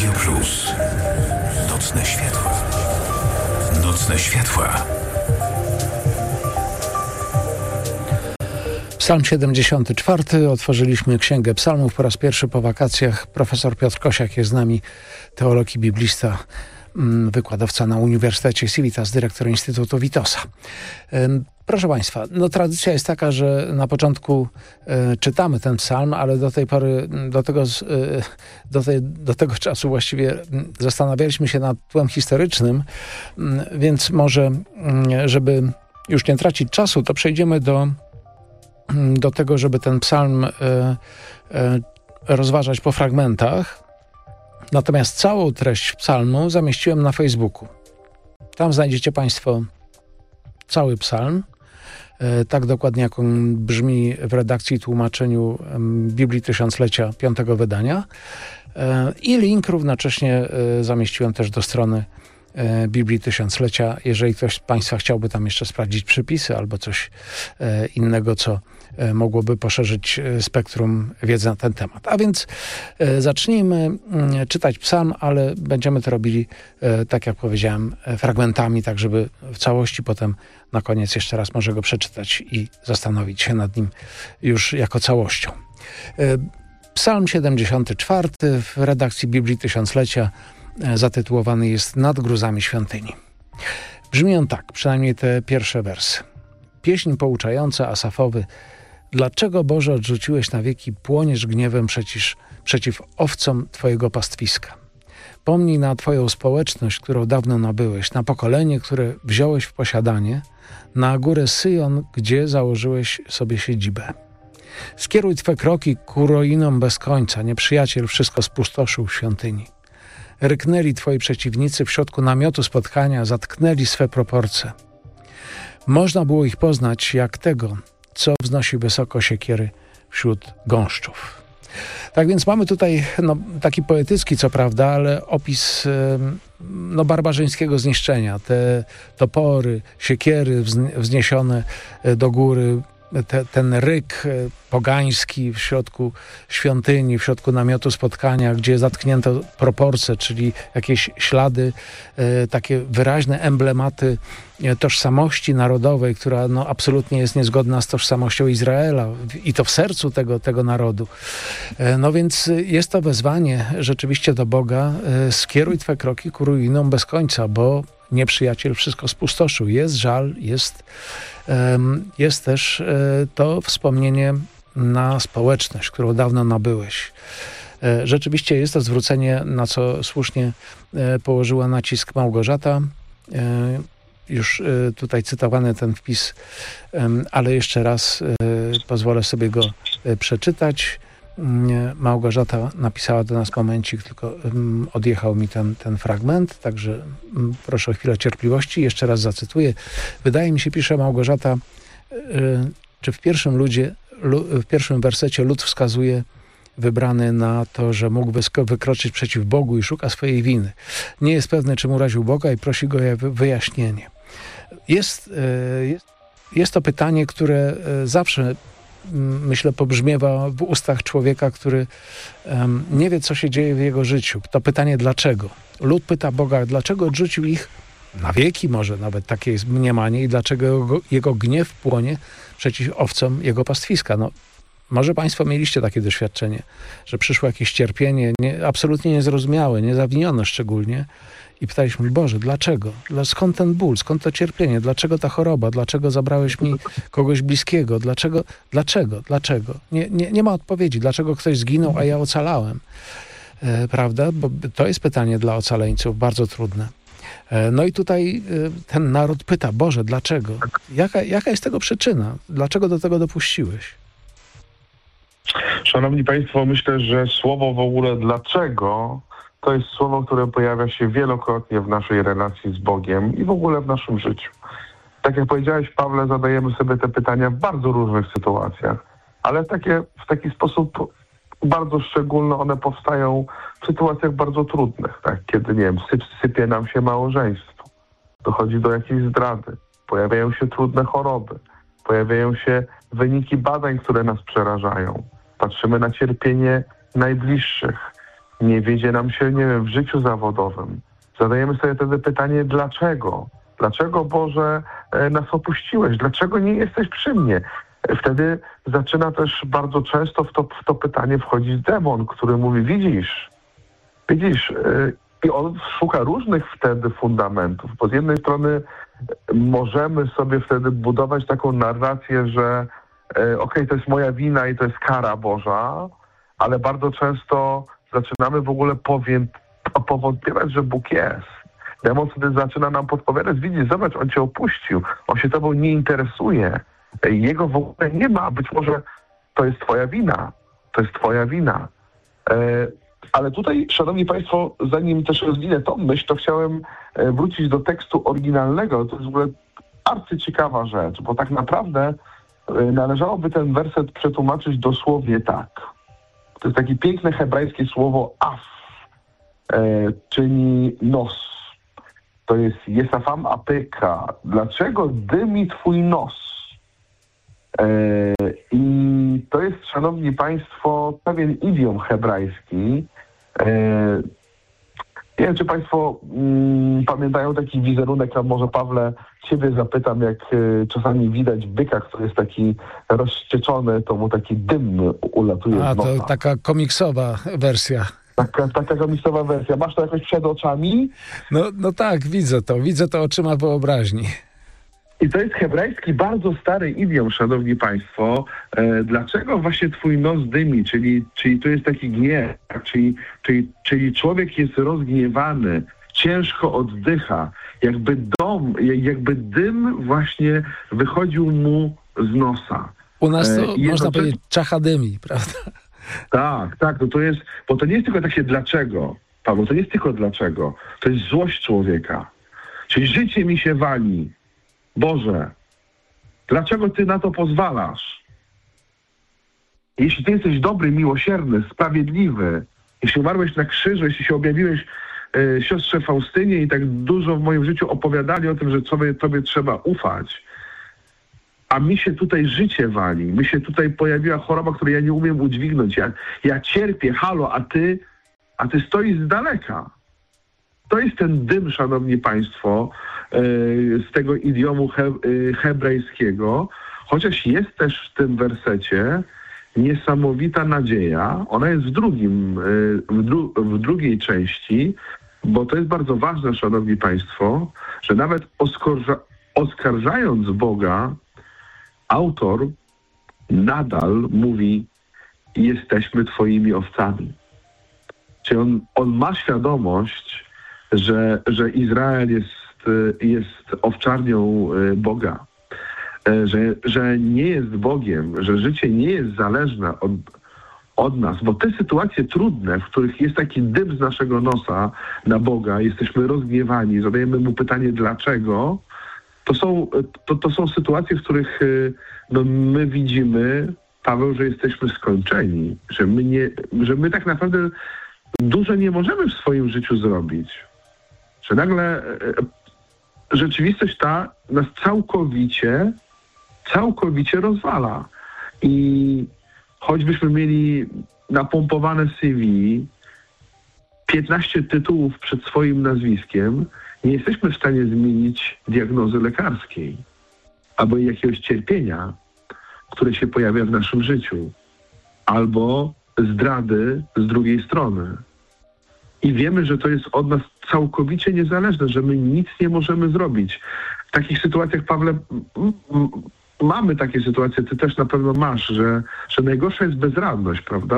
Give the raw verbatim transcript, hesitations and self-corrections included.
Radio Plus. Nocne światła. Nocne światła. Psalm siedemdziesiąty czwarty. Otworzyliśmy Księgę Psalmów po raz pierwszy po wakacjach. Profesor Piotr Kosiak jest z nami, teolog i biblista, wykładowca na Uniwersytecie Civitas, dyrektor Instytutu Witosa. Proszę Państwa, no tradycja jest taka, że na początku e, czytamy ten psalm, ale do tej pory, do tego, e, do, tej, do tego czasu właściwie zastanawialiśmy się nad tłem historycznym, m, więc może, m, żeby już nie tracić czasu, to przejdziemy do, do tego, żeby ten psalm e, e, rozważać po fragmentach. Natomiast całą treść psalmu zamieściłem na Facebooku. Tam znajdziecie Państwo cały psalm, tak dokładnie jak on brzmi w redakcji i tłumaczeniu Biblii Tysiąclecia piątego wydania. I link równocześnie zamieściłem też do strony Biblii Tysiąclecia, jeżeli ktoś z Państwa chciałby tam jeszcze sprawdzić przypisy albo coś innego, co mogłoby poszerzyć spektrum wiedzy na ten temat. A więc zacznijmy czytać psalm, ale będziemy to robili, tak jak powiedziałem, fragmentami, tak żeby w całości potem na koniec jeszcze raz może go przeczytać i zastanowić się nad nim już jako całością. Psalm siedemdziesiąty czwarty w redakcji Biblii Tysiąclecia zatytułowany jest Nad gruzami świątyni. Brzmi on tak, przynajmniej te pierwsze wersy. Pieśń pouczająca Asafowy. Dlaczego, Boże, odrzuciłeś na wieki, płoniesz gniewem przeciw, przeciw owcom Twojego pastwiska? Pomnij na Twoją społeczność, którą dawno nabyłeś, na pokolenie, które wziąłeś w posiadanie, na górę Syjon, gdzie założyłeś sobie siedzibę. Skieruj Twe kroki ku ruinom bez końca, nieprzyjaciel wszystko spustoszył w świątyni. Ryknęli Twoi przeciwnicy w środku namiotu spotkania, zatknęli swe proporcje. Można było ich poznać jak tego, co wznosi wysoko siekiery wśród gąszczów. Tak więc mamy tutaj no, taki poetycki, co prawda, ale opis no, barbarzyńskiego zniszczenia. Te topory, siekiery wzniesione do góry, Te, ten ryk pogański w środku świątyni, w środku namiotu spotkania, gdzie zatknięto proporcje, czyli jakieś ślady, e, takie wyraźne emblematy tożsamości narodowej, która no, absolutnie jest niezgodna z tożsamością Izraela i to w sercu tego, tego narodu. E, no więc jest to wezwanie rzeczywiście do Boga. E, skieruj Twe kroki ku ruinom bez końca, bo nieprzyjaciel wszystko spustoszył. Jest żal, jest Jest też to wspomnienie na społeczność, którą dawno nabyłeś. Rzeczywiście jest to zwrócenie, na co słusznie położyła nacisk Małgorzata. Już tutaj cytowany ten wpis, ale jeszcze raz pozwolę sobie go przeczytać. Małgorzata napisała do nas momencik, tylko um, odjechał mi ten, ten fragment, także um, proszę o chwilę cierpliwości. Jeszcze raz zacytuję. Wydaje mi się, pisze Małgorzata, y, czy w pierwszym, ludzie, lu, w pierwszym wersecie lud wskazuje wybrany na to, że mógł wysko- wykroczyć przeciw Bogu i szuka swojej winy. Nie jest pewny, czym uraził Boga i prosi go o wyjaśnienie. Jest, y, jest, jest to pytanie, które y, zawsze myślę, pobrzmiewa w ustach człowieka, który um, nie wie, co się dzieje w jego życiu. To pytanie dlaczego. Lud pyta Boga, dlaczego odrzucił ich na wieki, może nawet takie jest mniemanie, i dlaczego jego, jego gniew płonie przeciw owcom jego pastwiska. No, może Państwo mieliście takie doświadczenie, że przyszło jakieś cierpienie, nie, absolutnie niezrozumiałe, niezawinione szczególnie, i pytaliśmy, Boże, dlaczego? Skąd ten ból? Skąd to cierpienie? Dlaczego ta choroba? Dlaczego zabrałeś mi kogoś bliskiego? Dlaczego? Dlaczego? Dlaczego? Nie, nie, nie ma odpowiedzi. Dlaczego ktoś zginął, a ja ocalałem? E, prawda? Bo to jest pytanie dla ocaleńców, bardzo trudne. E, no i tutaj e, ten naród pyta, Boże, dlaczego? Jaka, jaka jest tego przyczyna? Dlaczego do tego dopuściłeś? Szanowni Państwo, myślę, że słowo w ogóle dlaczego to jest słowo, które pojawia się wielokrotnie w naszej relacji z Bogiem i w ogóle w naszym życiu. Tak jak powiedziałeś, Pawle, zadajemy sobie te pytania w bardzo różnych sytuacjach, ale takie, w taki sposób bardzo szczególny one powstają w sytuacjach bardzo trudnych, tak? Kiedy, nie wiem, syp, sypie nam się małżeństwo, dochodzi do jakiejś zdrady, pojawiają się trudne choroby, pojawiają się wyniki badań, które nas przerażają. Patrzymy na cierpienie najbliższych. nie wiedzie nam się, nie wiem, w życiu zawodowym. Zadajemy sobie wtedy pytanie, dlaczego? Dlaczego, Boże, nas opuściłeś? Dlaczego nie jesteś przy mnie? Wtedy zaczyna też bardzo często w to, w to pytanie wchodzić demon, który mówi, widzisz, widzisz, i on szuka różnych wtedy fundamentów, bo z jednej strony możemy sobie wtedy budować taką narrację, że okej, okay, to jest moja wina i to jest kara Boża, ale bardzo często zaczynamy w ogóle powiem, powątpiewać, że Bóg jest. Demon wtedy zaczyna nam podpowiadać, widzisz, zobacz, on cię opuścił, on się tobą nie interesuje, jego w ogóle nie ma, być może to jest twoja wina, to jest twoja wina. E, ale tutaj, szanowni państwo, zanim też rozwinę tą myśl, to chciałem wrócić do tekstu oryginalnego. To jest w ogóle arcyciekawa rzecz, bo tak naprawdę należałoby ten werset przetłumaczyć dosłownie tak. To jest takie piękne hebrajskie słowo af, e, czyli nos. To jest jesafam apeka. Dlaczego dymi twój nos? E, I to jest, szanowni państwo, pewien idiom hebrajski. E, nie wiem, czy państwo mm, pamiętają taki wizerunek, a może Pawle, ciebie zapytam, jak y, czasami widać byka, który jest taki rozścieczony, to mu taki dym ulatuje A, z nosa. to taka komiksowa wersja. Taka, taka komiksowa wersja. Masz to jakoś przed oczami? No, no tak, widzę to. Widzę to oczyma wyobraźni. I to jest hebrajski, bardzo stary idiom, szanowni państwo. E, dlaczego właśnie twój nos dymi? Czyli, czyli to jest taki gniew, czyli, czyli, czyli człowiek jest rozgniewany, ciężko oddycha, jakby dom, jakby dym właśnie wychodził mu z nosa. U nas to e, można jednocześnie... powiedzieć czachadymi, prawda? Tak, tak, no to jest, bo to nie jest tylko takie dlaczego, Paweł, to nie jest tylko dlaczego, to jest złość człowieka. Czyli życie mi się wali. Boże, dlaczego Ty na to pozwalasz? Jeśli Ty jesteś dobry, miłosierny, sprawiedliwy, jeśli umarłeś na krzyżu, jeśli się objawiłeś e, siostrze Faustynie i tak dużo w moim życiu opowiadali o tym, że Tobie, tobie trzeba ufać, a mi się tutaj życie wali, mi się tutaj pojawiła choroba, której ja nie umiem udźwignąć, ja, ja cierpię, halo, a Ty, a Ty stoisz z daleka. To jest ten dym, szanowni państwo, z tego idiomu he, hebrajskiego, chociaż jest też w tym wersecie niesamowita nadzieja. Ona jest w drugim, w, dru, w drugiej części, bo to jest bardzo ważne, szanowni państwo, że nawet oskarża, oskarżając Boga, autor nadal mówi, jesteśmy twoimi owcami. Czyli on, on ma świadomość, że, że Izrael jest, jest owczarnią Boga, że, że nie jest Bogiem, że życie nie jest zależne od, od nas, bo te sytuacje trudne, w których jest taki dym z naszego nosa na Boga, jesteśmy rozgniewani, zadajemy mu pytanie dlaczego, to są, to, to są sytuacje, w których no, my widzimy, Paweł, że jesteśmy skończeni, że my, nie, że my tak naprawdę dużo nie możemy w swoim życiu zrobić. Że nagle e, rzeczywistość ta nas całkowicie, całkowicie rozwala. I choćbyśmy mieli napompowane C V, piętnaście tytułów przed swoim nazwiskiem, nie jesteśmy w stanie zmienić diagnozy lekarskiej albo jakiegoś cierpienia, które się pojawia w naszym życiu, albo zdrady z drugiej strony. I wiemy, że to jest od nas całkowicie niezależne, że my nic nie możemy zrobić. W takich sytuacjach, Pawle, m- m- mamy takie sytuacje, ty też na pewno masz, że, że najgorsza jest bezradność, prawda?